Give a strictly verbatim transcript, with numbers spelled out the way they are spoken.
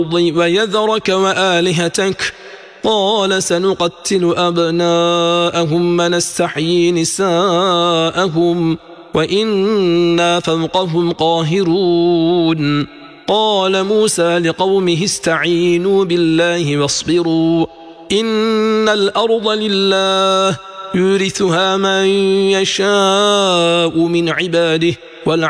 ويذرك وآلهتك قال سنقتل أبناءهم ونستحيي نساءهم وإنا فوقهم قاهرون قال موسى لقومه استعينوا بالله واصبروا إن الأرض لله يورثها من يشاء من عباده